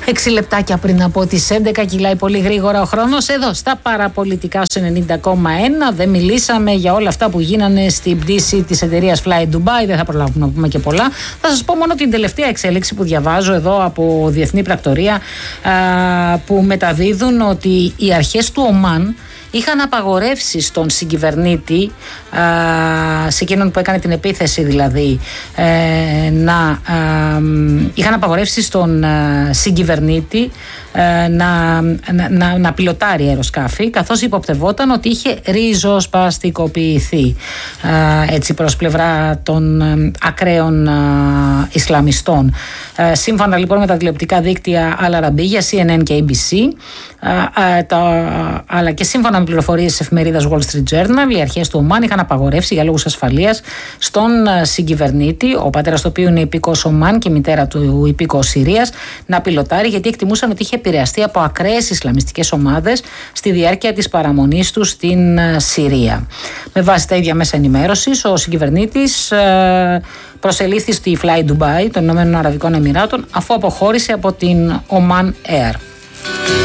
6 λεπτάκια πριν από τις 11, κυλάει πολύ γρήγορα ο χρόνος. Εδώ στα παραπολιτικά στο 90,1 δεν μιλήσαμε για όλα αυτά που γίνανε στην πτήση της εταιρείας Fly Dubai. Δεν θα προλάβουμε να πούμε και πολλά. Θα σας πω μόνο την τελευταία εξέλιξη που διαβάζω εδώ από διεθνή πρακτορία, που μεταδίδουν ότι οι αρχές του Ομάν είχαν απαγορεύσει στον συγκυβερνήτη, σε εκείνον που έκανε την επίθεση δηλαδή, είχαν απαγορεύσει στον συγκυβερνήτη να πιλοτάρει αεροσκάφη, καθώς υποπτευόταν ότι είχε ριζοσπαστικοποιηθεί, έτσι προς πλευρά των ακραίων Ισλαμιστών. Σύμφωνα λοιπόν με τα τηλεοπτικά δίκτυα Al Arabiya, CNN και ABC, αλλά και σύμφωνα με πληροφορίες της εφημερίδας Wall Street Journal, οι αρχές του Ομάν είχαν απαγορεύσει για λόγους ασφαλείας στον συγκυβερνήτη, ο πατέρας του οποίου είναι υπήκοος Ομάν και η μητέρα του υπήκοος Συρίας, να πιλοτάρει, γιατί εκτιμούσαν ότι είχε επηρεαστεί από ακραίες Ισλαμιστικές ομάδες στη διάρκεια της παραμονής του στην Συρία. Με βάση τα ίδια μέσα ενημέρωσης, ο συγκυβερνήτης προσελήφθη στη Fly Dubai των Ηνωμένων Αραβικών Εμιράτων, αφού αποχώρησε από την Oman Air.